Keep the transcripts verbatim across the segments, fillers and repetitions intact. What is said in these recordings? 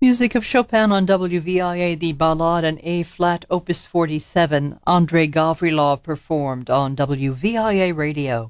Music of Chopin on W V I A, the Ballade in A-flat, Opus forty-seven, Andrei Gavrilov performed on W V I A Radio.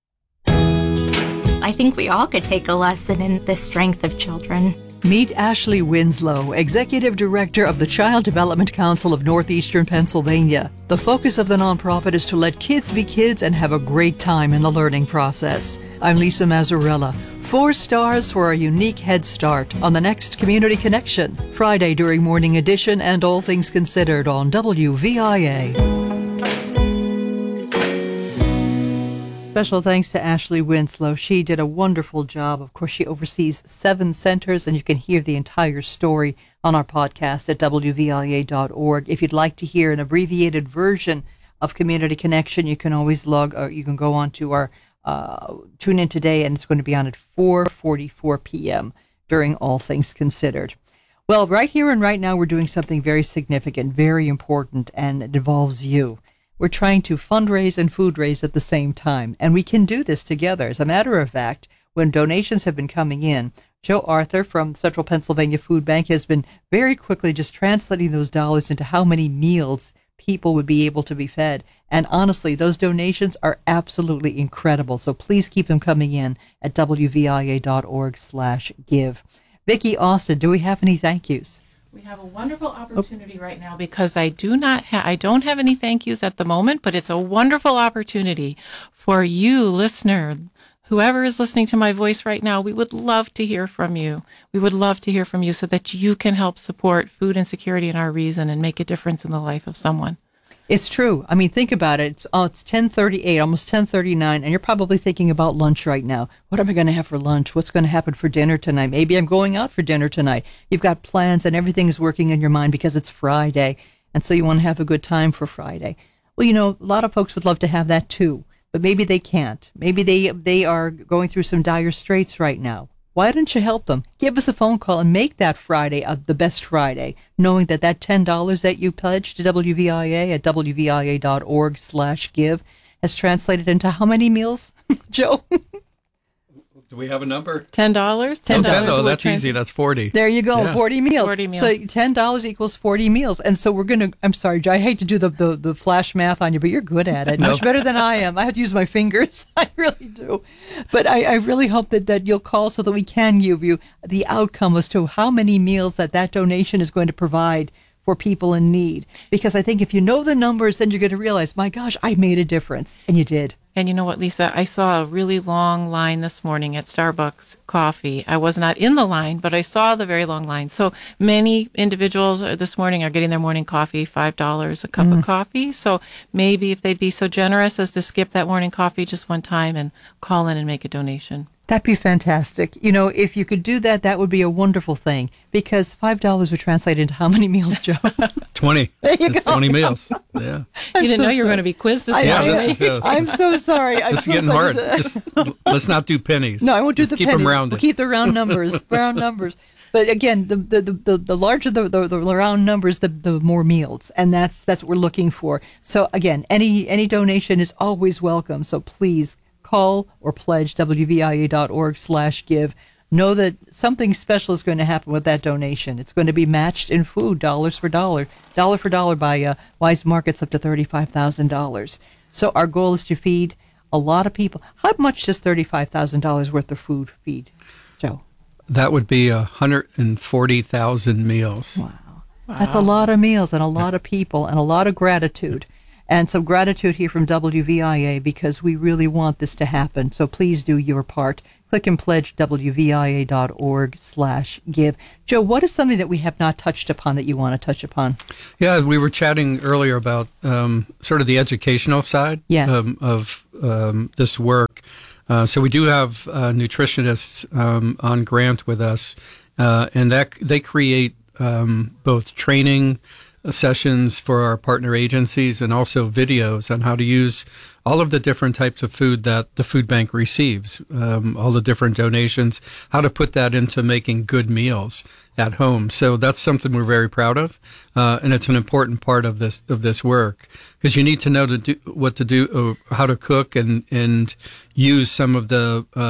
I think we all could take a lesson in the strength of children. Meet Ashley Winslow, Executive Director of the Child Development Council of Northeastern Pennsylvania. The focus of the nonprofit is to let kids be kids and have a great time in the learning process. I'm Lisa Mazzarella. Four stars for a unique head start on the next Community Connection, Friday during Morning Edition and All Things Considered on W V I A. Special thanks to Ashley Winslow. She did a wonderful job. Of course, she oversees seven centers, and you can hear the entire story on our podcast at W V I A dot org. If you'd like to hear an abbreviated version of Community Connection, you can always log, or you can go on to our uh, tune in today, and it's going to be on at four forty-four p.m. during All Things Considered. Well, right here and right now, we're doing something very significant, very important, and it involves you. We're trying to fundraise and food raise at the same time, and we can do this together. As a matter of fact, when donations have been coming in, Joe Arthur from Central Pennsylvania Food Bank has been very quickly just translating those dollars into how many meals people would be able to be fed. And honestly, those donations are absolutely incredible. So please keep them coming in at W V I A dot org slash give. Vicki Austin, do we have any thank yous? We have a wonderful opportunity right now because I do not ha- I don't have any thank yous at the moment, but it's a wonderful opportunity for you, listener, whoever is listening to my voice right now. We would love to hear from you. We would love to hear from you so that you can help support food insecurity in our region and make a difference in the life of someone. It's true. I mean, think about it. It's, oh, it's ten thirty-eight, almost ten thirty-nine, and you're probably thinking about lunch right now. What am I going to have for lunch? What's going to happen for dinner tonight? Maybe I'm going out for dinner tonight. You've got plans, and everything is working in your mind because it's Friday, and so you want to have a good time for Friday. Well, you know, a lot of folks would love to have that too, but maybe they can't. Maybe they they are going through some dire straits right now. Why don't you help them? Give us a phone call and make that Friday uh, the best Friday, knowing that that ten dollars that you pledged to W V I A at W V I A dot org slash give has translated into how many meals, Joe? Do we have a number? ten dollars? ten dollars. ten dollars. Oh, that's trans- easy. That's forty. There you go, yeah. forty meals. forty meals. So ten dollars equals forty meals. And so we're going to, I'm sorry, Joe, I hate to do the, the, the flash math on you, but you're good at it. No. Much better than I am. I have to use my fingers. I really do. But I, I really hope that, that you'll call so that we can give you the outcome as to how many meals that that donation is going to provide for people in need. Because I think if you know the numbers, then you're going to realize, my gosh, I made a difference. And you did. And you know what, Lisa? I saw a really long line this morning at Starbucks coffee. I was not in the line, but I saw the very long line. So many individuals this morning are getting their morning coffee, five dollars a cup mm. of coffee. So maybe if they'd be so generous as to skip that morning coffee just one time and call in and make a donation. That'd be fantastic. You know, if you could do that, that would be a wonderful thing, because five dollars would translate into how many meals, Joe? twenty. There you it's go. twenty meals. Yeah. I'm you didn't so know you were sorry. going to be quizzed this I, morning. Yeah, this is, uh, I'm so sorry. I'm This is so getting sorry. hard. Just let's not do pennies. No, I won't do Just the keep pennies. them rounded. We'll keep the round numbers. round numbers. But again, the the, the, the larger the, the, the round numbers, the, the more meals. And that's that's what we're looking for. So again, any any donation is always welcome. So please call or pledge W V I A dot org slash give. Know that something special is going to happen with that donation. It's going to be matched in food, dollars for dollar, dollar for dollar by uh, Wise Markets up to thirty-five thousand dollars. So our goal is to feed a lot of people. How much does thirty-five thousand dollars worth of food feed, Joe? That would be one hundred forty thousand meals. Wow. wow. That's a lot of meals and a lot of people and a lot of gratitude. And some gratitude here from W V I A because we really want this to happen. So please do your part. Click and pledge W V I A dot org slash give. Joe, what is something that we have not touched upon that you want to touch upon? Yeah, we were chatting earlier about um, sort of the educational side yes. um, of um, this work. Uh, so we do have uh, nutritionists um, on grant with us, uh, and that they create um, both training sessions for our partner agencies and also videos on how to use all of the different types of food that the food bank receives, um, all the different donations, how to put that into making good meals at home. So that's something we're very proud of, uh, and it's an important part of this of this work because you need to know to do what to do, uh, how to cook, and and use some of the um,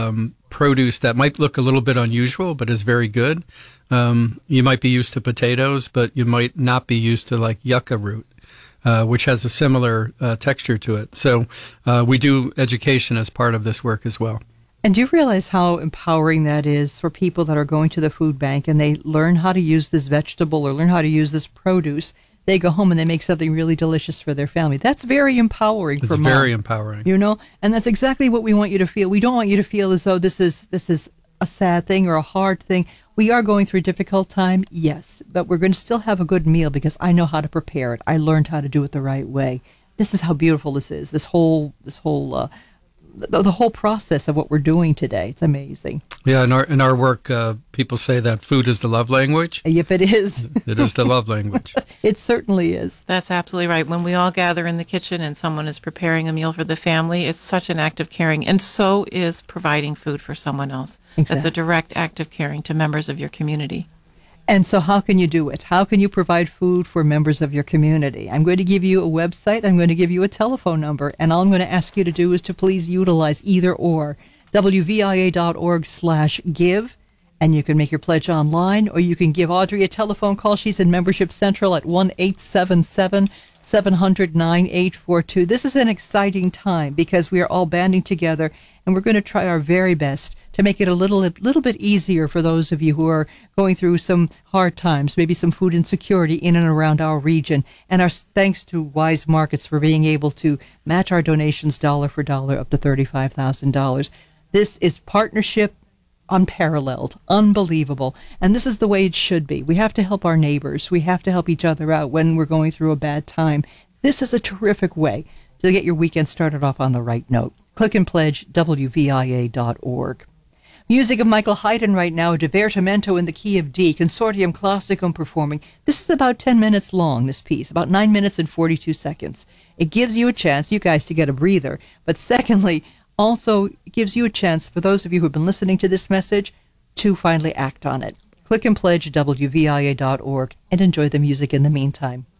produce that might look a little bit unusual, but is very good. Um, you might be used to potatoes, but you might not be used to like yucca root, uh, which has a similar uh, texture to it. So uh, we do education as part of this work as well. And do you realize how empowering that is for people that are going to the food bank and they learn how to use this vegetable or learn how to use this produce? They go home and they make something really delicious for their family. That's very empowering it's for mom. It's very empowering. You know, and that's exactly what we want you to feel. We don't want you to feel as though this is this is a sad thing or a hard thing. We are going through a difficult time, yes, but we're going to still have a good meal because I know how to prepare it. I learned how to do it the right way. This is how beautiful this is. This whole this whole uh, the, the whole process of what we're doing today. It's amazing. Yeah, in our in our work, uh, people say that food is the love language. Yep, it is. It is the love language. It certainly is. That's absolutely right. When we all gather in the kitchen and someone is preparing a meal for the family, it's such an act of caring. And so is providing food for someone else. Exactly. That's a direct act of caring to members of your community. And so how can you do it? How can you provide food for members of your community? I'm going to give you a website. I'm going to give you a telephone number. And all I'm going to ask you to do is to please utilize either or. W V I A dot org slash give. And you can make your pledge online, or you can give Audrey a telephone call. She's in Membership Central at one eight seven seven, seven hundred, nine eight four two. This is an exciting time because we are all banding together, and we're going to try our very best to make it a little, a little bit easier for those of you who are going through some hard times, maybe some food insecurity in and around our region. And our thanks to Wise Markets for being able to match our donations dollar for dollar up to thirty-five thousand dollars. This is partnership unparalleled, unbelievable. And this is the way it should be. We have to help our neighbors. We have to help each other out when we're going through a bad time. This is a terrific way to get your weekend started off on the right note. Click and pledge, W V I A dot org. Music of Michael Haydn right now, Divertimento in the key of D, Consortium Classicum performing. This is about ten minutes long, this piece, about nine minutes and forty-two seconds. It gives you a chance, you guys, to get a breather. But secondly, also gives you a chance, for those of you who have been listening to this message, to finally act on it. Click and pledge, W V I A dot org, and enjoy the music in the meantime.